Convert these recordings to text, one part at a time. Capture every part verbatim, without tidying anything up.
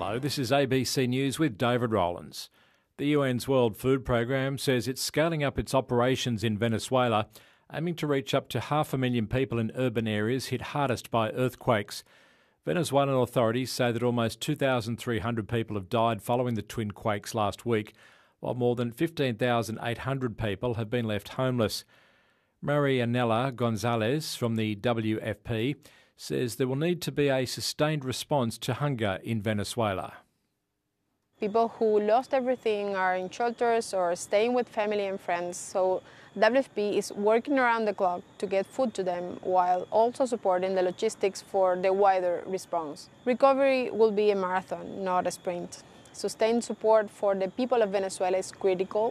Hello, this is A B C News with David Rowlands. The U N's World Food Programme says it's scaling up its operations in Venezuela, aiming to reach up to half a million people in urban areas hit hardest by earthquakes. Venezuelan authorities say that almost two thousand three hundred people have died following the twin quakes last week, while more than fifteen thousand eight hundred people have been left homeless. Marianela Gonzalez from the W F P says there will need to be a sustained response to hunger in Venezuela. People who lost everything are in shelters or staying with family and friends, so W F P is working around the clock to get food to them while also supporting the logistics for the wider response. Recovery will be a marathon, not a sprint. Sustained support for the people of Venezuela is critical.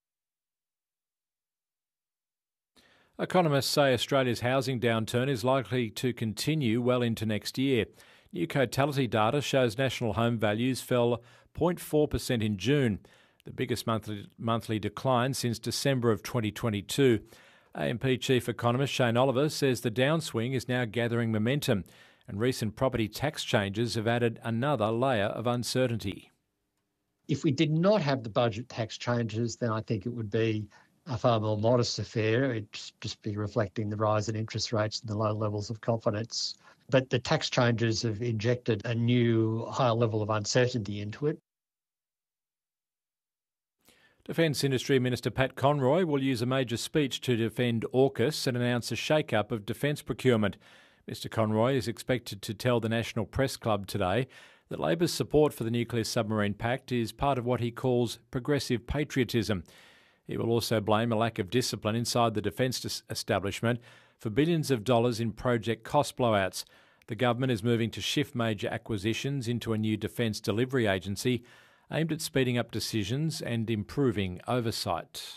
Economists say Australia's housing downturn is likely to continue well into next year. New Cotality data shows national home values fell zero point four percent in June, the biggest monthly, monthly decline since December of twenty twenty-two. A M P Chief Economist Shane Oliver says the downswing is now gathering momentum, and recent property tax changes have added another layer of uncertainty. If we did not have the budget tax changes, then I think it would be a far more modest affair. It'd just be reflecting the rise in interest rates and the low levels of confidence. But the tax changes have injected a new higher level of uncertainty into it. Defence Industry Minister Pat Conroy will use a major speech to defend AUKUS and announce a shake-up of defence procurement. Mister Conroy is expected to tell the National Press Club today that Labor's support for the Nuclear Submarine Pact is part of what he calls progressive patriotism. He will also blame a lack of discipline inside the defence establishment for billions of dollars in project cost blowouts. The government is moving to shift major acquisitions into a new defence delivery agency aimed at speeding up decisions and improving oversight.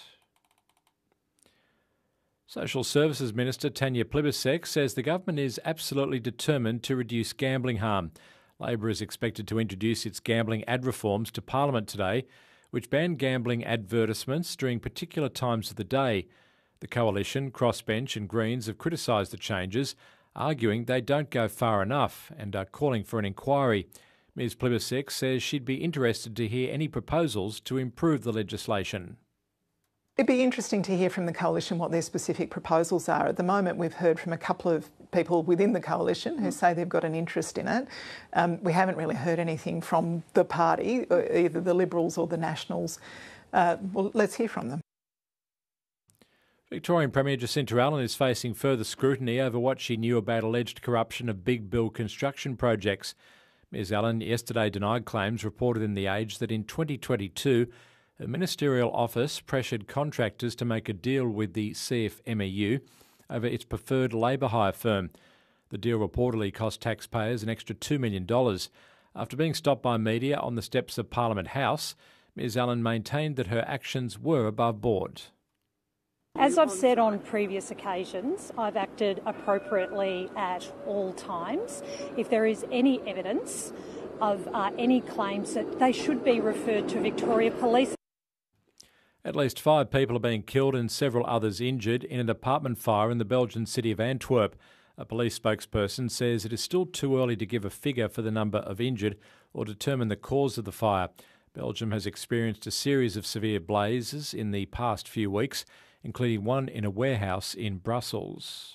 Social Services Minister Tanya Plibersek says the government is absolutely determined to reduce gambling harm. Labor is expected to introduce its gambling ad reforms to Parliament today, which ban gambling advertisements during particular times of the day. The Coalition, Crossbench and Greens have criticised the changes, arguing they don't go far enough and are calling for an inquiry. Ms Plibersek says she'd be interested to hear any proposals to improve the legislation. It'd be interesting to hear from the Coalition what their specific proposals are. At the moment, we've heard from a couple of people within the Coalition who say they've got an interest in it. Um, we haven't really heard anything from the party, either the Liberals or the Nationals. Uh, well, let's hear from them. Victorian Premier Jacinta Allen is facing further scrutiny over what she knew about alleged corruption of big bill construction projects. Ms Allen yesterday denied claims reported in The Age that in twenty twenty-two, her ministerial office pressured contractors to make a deal with the C F M E U over its preferred labour hire firm. The deal reportedly cost taxpayers an extra two million dollars. After being stopped by media on the steps of Parliament House, Ms Allen maintained that her actions were above board. As I've said on previous occasions, I've acted appropriately at all times. If there is any evidence of uh, any claims, that they should be referred to Victoria Police. At least five people are being killed and several others injured in an apartment fire in the Belgian city of Antwerp. A police spokesperson says it is still too early to give a figure for the number of injured or determine the cause of the fire. Belgium has experienced a series of severe blazes in the past few weeks, including one in a warehouse in Brussels.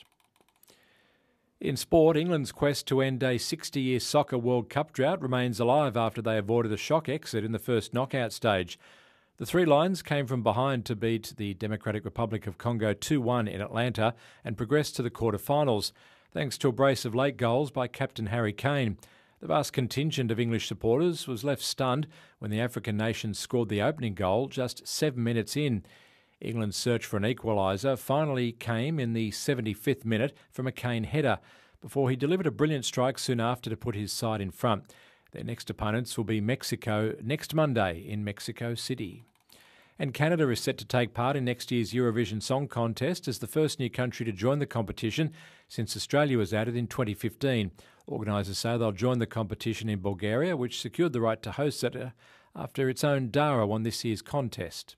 In sport, England's quest to end a sixty-year Soccer World Cup drought remains alive after they avoided a shock exit in the first knockout stage. The Three Lions came from behind to beat the Democratic Republic of Congo two one in Atlanta and progressed to the quarter-finals, thanks to a brace of late goals by captain Harry Kane. The vast contingent of English supporters was left stunned when the African nation scored the opening goal just seven minutes in. England's search for an equaliser finally came in the seventy-fifth minute from a Kane header, before he delivered a brilliant strike soon after to put his side in front. Their next opponents will be Mexico next Monday in Mexico City. And Canada is set to take part in next year's Eurovision Song Contest as the first new country to join the competition since Australia was added in twenty fifteen. Organisers say they'll join the competition in Bulgaria, which secured the right to host it after its own Dara won this year's contest.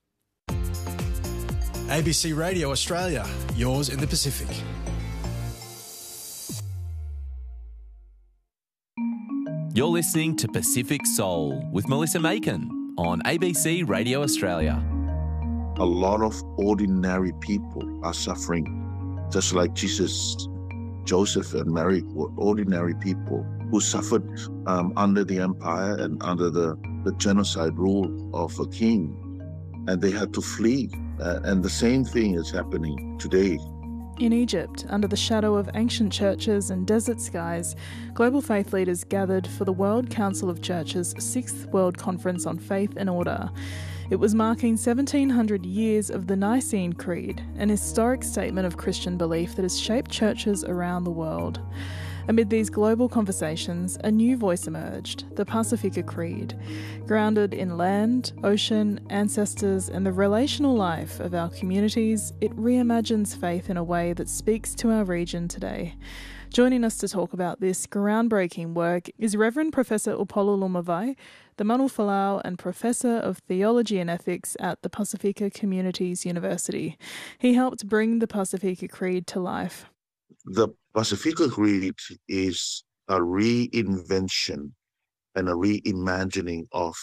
A B C Radio Australia, yours in the Pacific. You're listening to Pacific Soul with Melissa Macon on A B C Radio Australia. A lot of ordinary people are suffering, just like Jesus, Joseph and Mary were ordinary people who suffered um, under the empire and under the, the genocide rule of a king, and they had to flee. Uh, and the same thing is happening today. In Egypt, under the shadow of ancient churches and desert skies, global faith leaders gathered for the World Council of Churches' sixth World Conference on Faith and Order. It was marking seventeen hundred years of the Nicene Creed, an historic statement of Christian belief that has shaped churches around the world. Amid these global conversations, a new voice emerged, the Pacifica Creed. Grounded in land, ocean, ancestors, and the relational life of our communities, it reimagines faith in a way that speaks to our region today. Joining us to talk about this groundbreaking work is Reverend Professor Upolu Lumavai, the Manu Folau and Professor of Theology and Ethics at the Pacifica Communities University. He helped bring the Pacifica Creed to life. The Pacifica Creed is a reinvention and a reimagining of